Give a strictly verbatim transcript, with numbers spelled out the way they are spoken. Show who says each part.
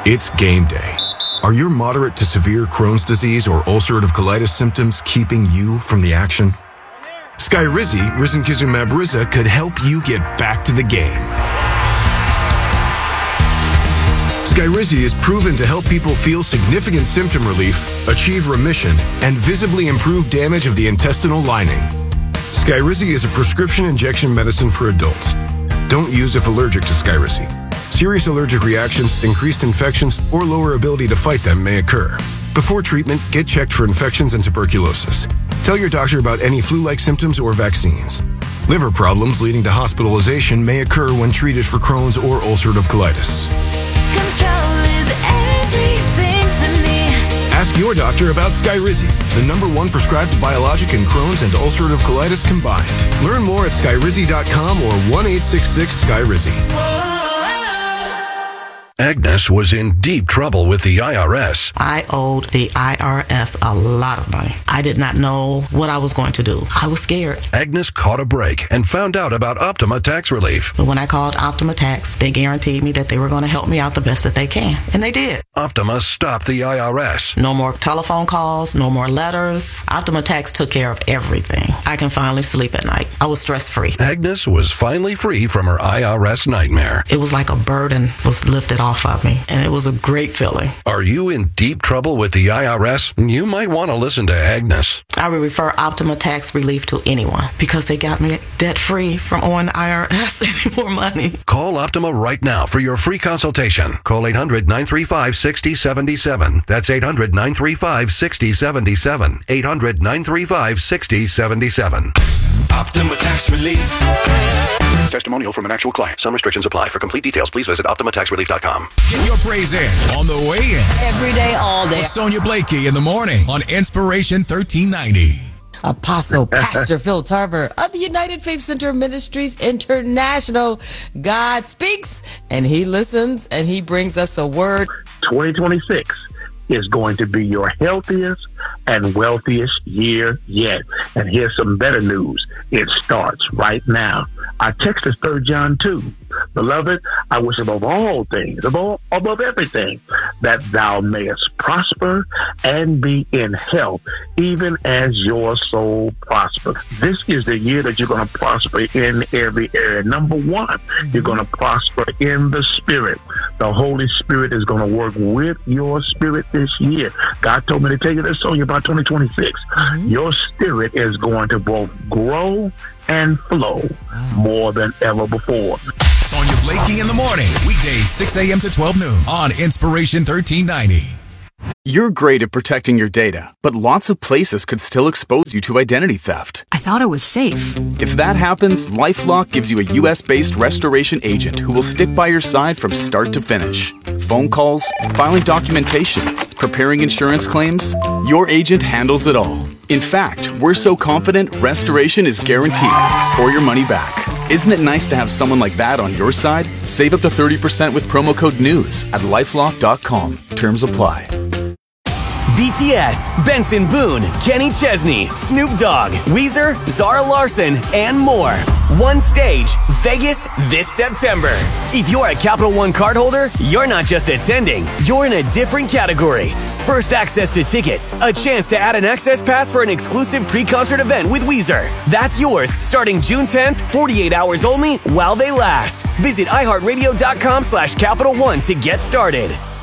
Speaker 1: It's game day. Are your moderate to severe Crohn's disease or ulcerative colitis symptoms keeping you from the action? Skyrizi, risankizumab Riza, could help you get back to the game. Skyrizi is proven to help people feel significant symptom relief, achieve remission, and visibly improve damage of the intestinal lining. Skyrizi is a prescription injection medicine for adults. Don't use if allergic to Skyrizi. Serious allergic reactions, increased infections, or lower ability to fight them may occur. Before treatment, get checked for infections and tuberculosis. Tell your doctor about any flu-like symptoms or vaccines. Liver problems leading to hospitalization may occur when treated for Crohn's or ulcerative colitis.
Speaker 2: Control is everything to me.
Speaker 1: Ask your doctor about Skyrizi, the number one prescribed biologic in Crohn's and ulcerative colitis combined. Learn more at skyrizi dot com or one eight six six Skyrizi.
Speaker 3: Agnes was in deep trouble with the I R S.
Speaker 4: I owed the I R S a lot of money. I did not know what I was going to do. I was scared.
Speaker 3: Agnes caught a break and found out about Optima Tax Relief.
Speaker 4: But when I called Optima Tax, they guaranteed me that they were going to help me out the best that they can. And they did.
Speaker 3: Optima stopped the I R S.
Speaker 4: No more telephone calls, no more letters. Optima Tax took care of everything. I can finally sleep at night. I was stress-free.
Speaker 3: Agnes was finally free from her I R S nightmare.
Speaker 4: It was like a burden was lifted off of me, and it was a great feeling.
Speaker 3: Are you in deep trouble with the I R S? You might want to listen to Agnes.
Speaker 4: I would refer Optima Tax Relief to anyone because they got me debt-free from owing the I R S any more money.
Speaker 3: Call Optima right now for your free consultation. Call eight hundred, nine three five, six zero seven seven. That's eight hundred, nine three five, six zero seven seven. eight hundred, nine three five, six zero seven seven.
Speaker 5: Optima Tax Relief.
Speaker 3: Testimonial from an actual client. Some restrictions apply. For complete details, please visit optima tax relief dot com.
Speaker 6: Get your praise in on the way in.
Speaker 7: Every day, all day.
Speaker 6: With Sonia Blakey in the morning on Inspiration thirteen ninety.
Speaker 7: Apostle Pastor Phil Tarver of the United Faith Center Ministries International. God speaks and he listens and he brings us a word.
Speaker 8: twenty twenty-six is going to be your healthiest and wealthiest year yet. And here's some better news. It starts right now. Our text is Third John two. Beloved, I wish above all things, above, above everything, that thou mayest prosper and be in health, even as your soul prospers. This is the year that you're going to prosper in every area. Number one, you're going to prosper in the Spirit. The Holy Spirit is going to work with your spirit this year. God told me to tell you this, Sonia, about twenty twenty-six. Mm-hmm. Your spirit is going to both grow and flow wow. more than ever before.
Speaker 6: Sonia Blakey in the morning, weekdays six a.m. to twelve noon on Inspiration thirteen ninety.
Speaker 9: You're great at protecting your data, but lots of places could still expose you to identity theft.
Speaker 10: I thought it was safe.
Speaker 9: If that happens, LifeLock gives you a U S-based restoration agent who will stick by your side from start to finish. Phone calls, filing documentation, preparing insurance claims, your agent handles it all. In fact, we're so confident restoration is guaranteed or your money back. Isn't it nice to have someone like that on your side? Save up to thirty percent with promo code NEWS at lifelock dot com. Terms apply.
Speaker 11: B T S, Benson Boone, Kenny Chesney, Snoop Dogg, Weezer, Zara Larson, and more. One stage, Vegas this September. If you're a Capital One cardholder, you're not just attending, you're in a different category. First access to tickets, a chance to add an access pass for an exclusive pre-concert event with Weezer. That's yours starting June tenth, forty-eight hours only while they last. Visit iHeartRadio dot com slash Capital One to get started.